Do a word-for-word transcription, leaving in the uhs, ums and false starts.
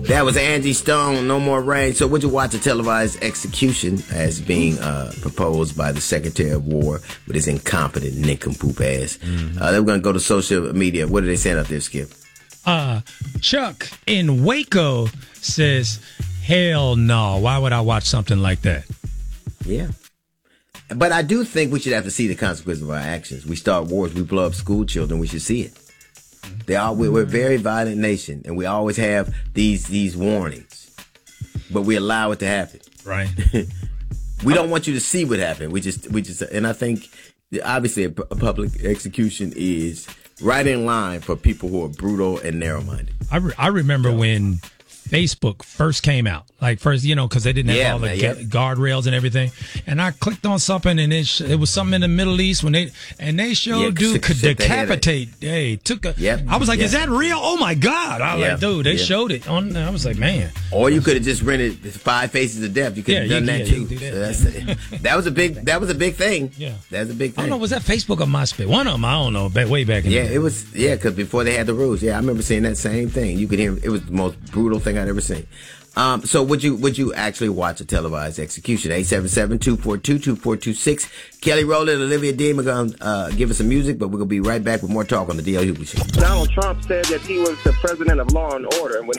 That was Angie Stone, No More Rain. So would you watch a televised execution as being uh, proposed by the Secretary of War with his incompetent nincompoop ass? Mm-hmm. Uh, they were going to go to social media. What are they saying up there, Skip? Uh, Chuck in Waco says, hell no. Why would I watch something like that? Yeah. But I do think we should have to see the consequences of our actions. We start wars. We blow up school children. We should see it. They are, we're a very violent nation, and we always have these these warnings, but we allow it to happen. Right. We don't want you to see what happened. We just we just, and I think obviously a, a public execution is right in line for people who are brutal and narrow-minded. I re- I remember yeah. when Facebook first came out, like first, you know, because they didn't have yeah, all the man, ga- yeah. guardrails and everything. And I clicked on something, and it, sh- it was something in the Middle East when they and they showed yeah, dude could decapitate. Hey, took a. Yep. I was like, yep. is that real? Oh my God! I was yep. like, dude, they yep. showed it on. I was like, man. Or you could have just rented Five Faces of Death. You could have yeah, done you, that yeah, too. You do that. So that's, that was a big. That was a big thing. Yeah, that's a big thing. I don't know. Was that Facebook or MySpace? One of them. I don't know. Back way back. In yeah, the it was. Yeah, because before they had the rules. Yeah, I remember seeing that same thing. You could hear. It was the most brutal thing I'd ever seen. Um, so would you would you actually watch a televised execution? eight seven seven, two four two, two four two six. Kelly Rowland, Olivia Dean are going to uh, give us some music, but we're going to be right back with more talk on the D L Hughley Show. Donald Trump said that he was the president of law and order. And when